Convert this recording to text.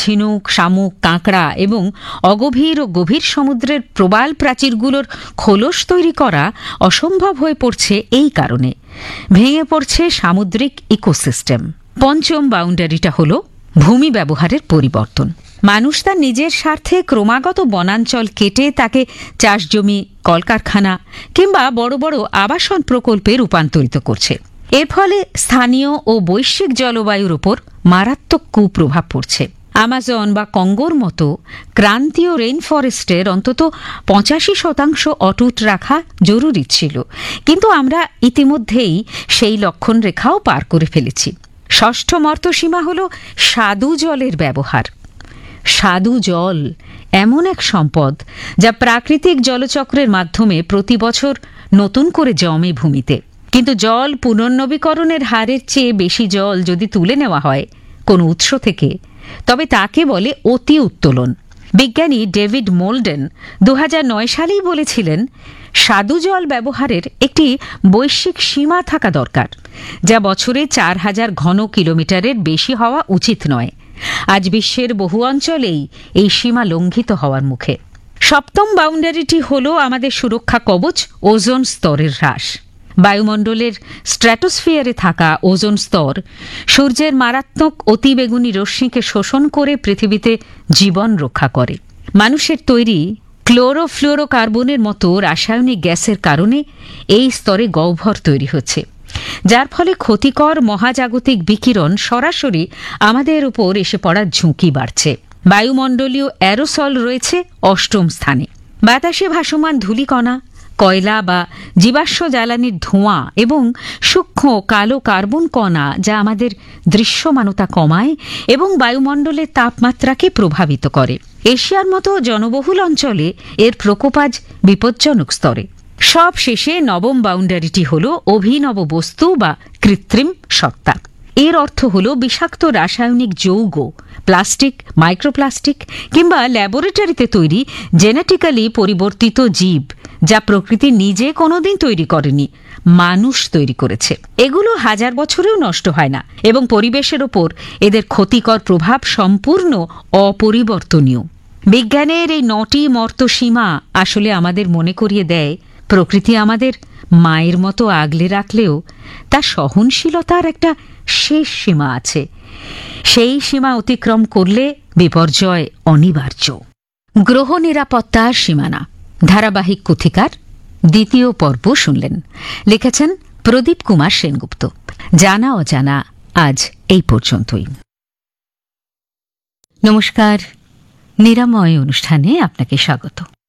ঝিনুক, শামুক, কাঁকড়া এবং অগভীর ও গভীর সমুদ্রের প্রবাল প্রাচীরগুলোর খোলস তৈরি করা অসম্ভব হয়ে পড়ছে এই কারণে। ভেঙে পড়ছে সামুদ্রিক ইকোসিস্টেম। পঞ্চম বাউন্ডারিটা হল ভূমি ব্যবহারের পরিবর্তন। মানুষ তার নিজের স্বার্থে ক্রমাগত বনাঞ্চল কেটে তাকে চাষজমি, কলকারখানা কিংবা বড় বড় আবাসন প্রকল্পে রূপান্তরিত করছে। এর ফলে স্থানীয় ও বৈশ্বিক জলবায়ুর উপর মারাত্মক কুপ্রভাব পড়ছে। আমাজন বা কঙ্গোর মতো ক্রান্তীয় রেইন ফরেস্টের অন্তত 85% অটুট রাখা জরুরি ছিল, কিন্তু আমরা ইতিমধ্যেই সেই লক্ষণ রেখাও পার করে ফেলেছি। ষষ্ঠ মর্তসীমা হল স্বাদু জলের ব্যবহার। স্বাদু জল এমন এক সম্পদ যা প্রাকৃতিক জলচক্রের মাধ্যমে প্রতি বছর নতুন করে জমে ভূমিতে। কিন্তু জল পুনর্নবীকরণের হারের চেয়ে বেশি জল যদি তুলে নেওয়া হয় কোনো উৎস থেকে, তবে তাকে বলে অতি উত্তোলন। বিজ্ঞানী ডেভিড মোল্ডেন 2009 সালেই বলেছিলেন, স্বাদু জল ব্যবহারের একটি বৈশ্বিক সীমা থাকা দরকার, যা বছরে 4000 ঘন কিলোমিটারের বেশি হওয়া উচিত নয়। আজ বিশ্বের বহু অঞ্চলেই এই সীমা লঙ্ঘিত হওয়ার মুখে। সপ্তম বাউন্ডারিটি হল আমাদের সুরক্ষা কবচ, ওজোন স্তরের হ্রাস। বায়ুমণ্ডলের স্ট্র্যাটোস্ফিয়ারে থাকা ওজোন স্তর সূর্যের মারাত্মক অতিবেগুনি রশ্মিকে শোষণ করে পৃথিবীতে জীবন রক্ষা করে। মানুষের তৈরি ক্লোরোফ্লুরোকার্বনের মতো রাসায়নিক গ্যাসের কারণে এই স্তরে গহ্বর তৈরি হচ্ছে, যার ফলে ক্ষতিকর মহাজাগতিক বিকিরণ সরাসরি আমাদের উপর এসে পড়ার ঝুঁকি বাড়ছে। বায়ুমণ্ডলীয় অ্যারোসল রয়েছে অষ্টম স্থানে। বাতাসে ভাসমান ধূলিকণা, কয়লা বা জীবাশ্ম জ্বালানির ধোঁয়া এবং সূক্ষ্ম কালো কার্বন কণা, যা আমাদের দৃশ্যমানতা কমায় এবং বায়ুমণ্ডলের তাপমাত্রাকে প্রভাবিত করে। এশিয়ার মতো জনবহুল অঞ্চলে এর প্রকোপ আজ বিপজ্জনক স্তরে। সব শেষে নবম বাউন্ডারিটি হল অভিনব বস্তু বা কৃত্রিম সত্তা। এর অর্থ হল বিষাক্ত রাসায়নিক যৌগ, প্লাস্টিক, মাইক্রোপ্লাস্টিক কিংবা ল্যাবরেটরিতে তৈরি জেনেটিক্যালি পরিবর্তিত জীব, যা প্রকৃতি নিজে কোনোদিন তৈরি করেনি, মানুষ তৈরি করেছে। এগুলো 1000 বছরেও নষ্ট হয় না এবং পরিবেশের ওপর এদের ক্ষতিকর প্রভাব সম্পূর্ণ অপরিবর্তনীয়। বিজ্ঞানের এই 9টি মর্তসীমা আসলে আমাদের মনে করিয়ে দেয়, প্রকৃতি আমাদের মায়ের মতো আগলে রাখলেও তার সহনশীলতার একটা শেষ সীমা আছে। সেই সীমা অতিক্রম করলে বিপর্যয় অনিবার্য। গ্রহ নিরাপত্তার সীমানা ধারাবাহিক কথিকার দ্বিতীয় পর্ব শুনলেন। লিখেছেন প্রদীপ কুমার সেনগুপ্ত। জানা অজানা আজ এই পর্যন্তই। নমস্কার, নিরাময় অনুষ্ঠানে আপনাকে স্বাগত।